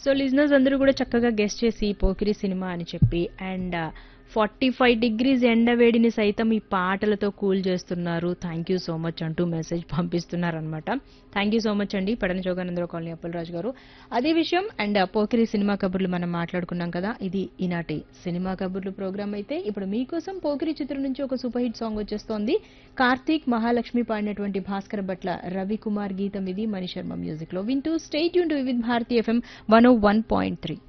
So listeners అందరూ కూడా చక్కగా గెస్ట్ చేసి పోకిరి సినిమా అని చెప్పి అండ్ 45 డిగ్రీస్ ఎండవేడిని సైతం ఈ పాటలతో కూల్ చేస్తున్నారు. థ్యాంక్ యూ సో మచ్ అంటూ మెసేజ్ పంపిస్తున్నారు అనమాట. థ్యాంక్ యూ సో మచ్ అండి పడన జోగానందరావు కాలనీ అప్పలరాజు గారు. అదే విషయం అండ్ పోకిరి సినిమా కబుర్లు మనం మాట్లాడుకున్నాం కదా, ఇది ఈనాటి సినిమా కబుర్లు ప్రోగ్రామ్ అయితే ఇప్పుడు మీకోసం పోకిరి చిత్రం నుంచి ఒక సూపర్ హిట్ సాంగ్ వచ్చేస్తోంది. కార్తీక్ మహాలక్ష్మి పాడినటువంటి భాస్కర్ భట్ల రవికుమార్ గీతం ఇది మణిశర్మ మ్యూజిక్ లో. వింటూ stay tune to with Bharati FM 101.3.